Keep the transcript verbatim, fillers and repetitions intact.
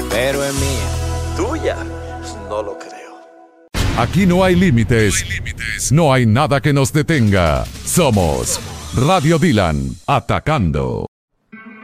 pero es mía. ¿Tuya? No lo creo. Aquí no hay límites, no hay nada que nos detenga. Somos Radio Dylan, atacando.